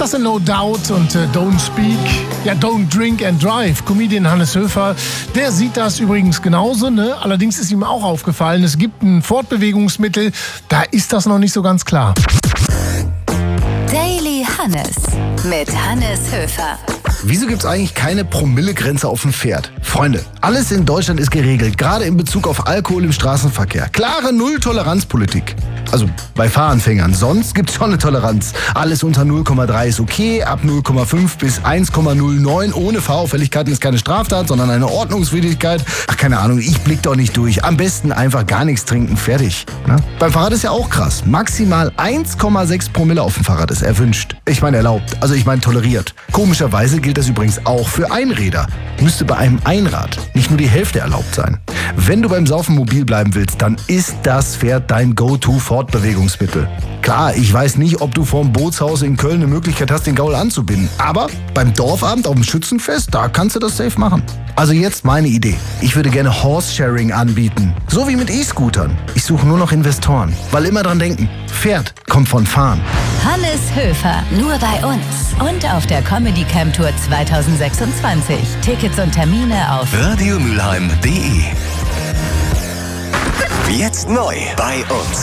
das in No Doubt und Don't Speak, ja Don't Drink and Drive. Comedian Hannes Höfer, der sieht das übrigens genauso, ne? Allerdings ist ihm auch aufgefallen, es gibt ein Fortbewegungsmittel, da ist das noch nicht so ganz klar. Daily Hannes mit Hannes Höfer. Wieso gibt's eigentlich keine Promillegrenze auf dem Pferd? Freunde, alles in Deutschland ist geregelt, gerade in Bezug auf Alkohol im Straßenverkehr. Klare Null-Toleranz-Politik. Also bei Fahranfängern. Sonst gibt's schon eine Toleranz. Alles unter 0,3 ist okay, ab 0,5 bis 1,09 ohne Fahrauffälligkeiten ist keine Straftat, sondern eine Ordnungswidrigkeit. Ach, keine Ahnung, ich blick doch nicht durch. Am besten einfach gar nichts trinken, fertig. Na? Beim Fahrrad ist ja auch krass. Maximal 1,6 Promille auf dem Fahrrad ist erwünscht. Ich meine erlaubt, also ich meine toleriert. Komischerweise gilt das übrigens auch für Einräder. Müsste bei einem Einrad nicht nur die Hälfte erlaubt sein. Wenn du beim Saufen mobil bleiben willst, dann ist das Pferd dein Go-To-Fortbewegungsmittel. Klar, ich weiß nicht, ob du vorm Bootshaus in Köln eine Möglichkeit hast, den Gaul anzubinden. Aber beim Dorfabend auf dem Schützenfest, da kannst du das safe machen. Also jetzt meine Idee. Ich würde gerne Horse-Sharing anbieten. So wie mit E-Scootern. Ich suche nur noch Investoren. Weil immer dran denken, Pferd kommt von Fahren. Hannes Höfer, nur bei uns. Und auf der Comedy Camp Tour 2026. Tickets und Termine auf radiomülheim.de. Jetzt neu bei uns.